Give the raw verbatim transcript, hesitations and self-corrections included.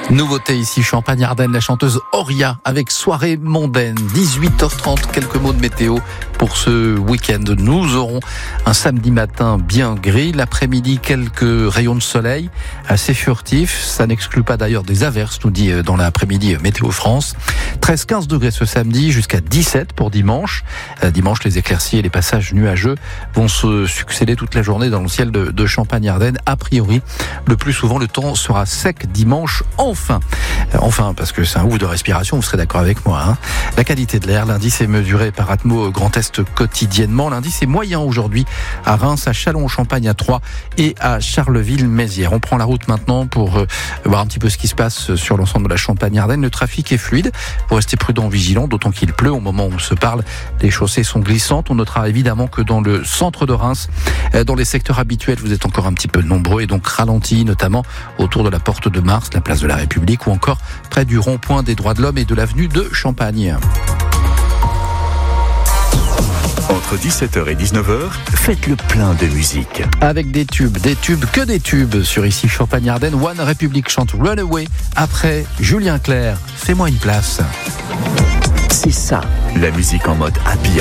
Nouveauté ici, Champagne-Ardenne, la chanteuse Auria avec Soirée mondaine. dix-huit heures trente, quelques mots de météo pour ce week-end. Nous aurons un samedi matin bien gris, l'après-midi quelques rayons de soleil assez furtifs. Ça n'exclut pas d'ailleurs des averses, nous dit dans l'après-midi Météo France. treize à quinze degrés ce samedi, jusqu'à dix-sept pour dimanche. Dimanche, les éclaircies et les passages nuageux vont se succéder toute la journée dans le ciel de, de Champagne-Ardenne. A priori, le plus souvent, le temps sera sec dimanche. Enfin, enfin, parce que c'est un ouf de respiration, vous serez d'accord avec moi. Hein. La qualité de l'air, l'indice est mesuré par Atmo Grand Est quotidiennement. L'indice est moyen aujourd'hui à Reims, à Châlons-en-Champagne à Troyes et à Charleville-Mézières. On prend la route maintenant pour voir un petit peu ce qui se passe sur l'ensemble de la Champagne-Ardenne. Le trafic est fluide. Vous restez prudent, vigilant, d'autant qu'il pleut au moment où on se parle. Les chaussées sont glissantes. On notera évidemment que dans le centre de Reims, dans les secteurs habituels, vous êtes encore un petit peu nombreux et donc ralenti, notamment autour de la Porte de Mars, la place de la République ou encore près du rond-point des Droits de l'Homme et de l'avenue de Champagne. Entre dix-sept heures et dix-neuf heures, faites le plein de musique. Avec des tubes, des tubes, que des tubes sur ici Champagne-Ardenne. One Republic chante Runaway. Après, Julien Clerc, Fais-moi une place. C'est ça, la musique en mode happy